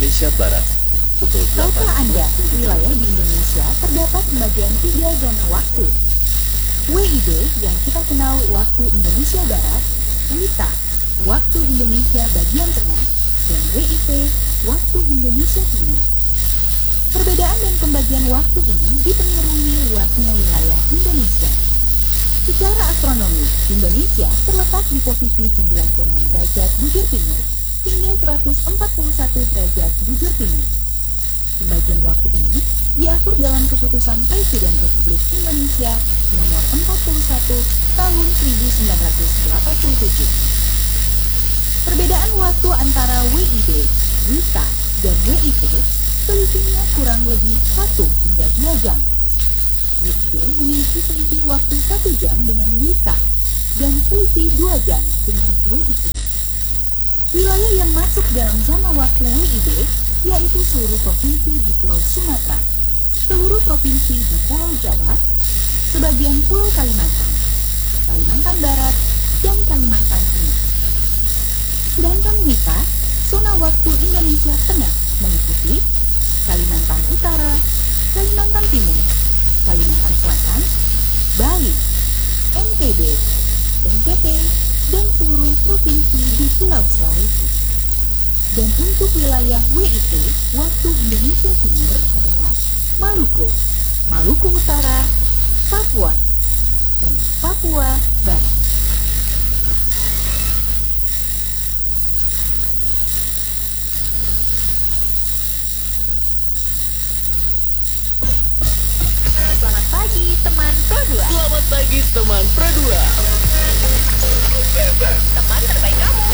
Indonesia Barat, pukul Tahukah 8. Anda, wilayah di Indonesia terdapat pembagian 3 zona waktu. WIB yang kita kenal waktu Indonesia Barat, WITA, waktu Indonesia bagian tengah, dan WIT, waktu Indonesia Timur. Perbedaan dan pembagian waktu ini dipengaruhi luasnya wilayah Indonesia. Secara astronomi, Indonesia terletak di posisi 96 derajat bujur timur hingga 141 derajat bujur timur. Pembagian waktu ini diatur dalam keputusan Presiden Republik Indonesia nomor 41 tahun 1987. Perbedaan waktu antara WIB, WITA, dan WIT selisihnya kurang lebih 1 hingga 2 jam. WIB memiliki selisih waktu 1 jam dengan WITA dan selisih 2 jam dengan WIT. Wilayah yang masuk dalam zona waktu WIB yaitu seluruh provinsi di Pulau Sumatera, seluruh provinsi di Pulau Jawa, sebagian Pulau Kalimantan, Kalimantan Barat, dan Kalimantan Timur. Sedangkan WITA, zona waktu Indonesia Tengah, meliputi Kalimantan Utara, Kalimantan Timur, Kalimantan Selatan, Bali, NTB, NTT, dan seluruh provinsi di Pulau Sulawesi. Dan untuk wilayah WIT, waktu Indonesia Timur adalah Maluku, Maluku Utara, Papua, dan Papua Barat. Selamat pagi teman Pro 2. Selamat pagi teman Pro 2. Teman terbaik kamu.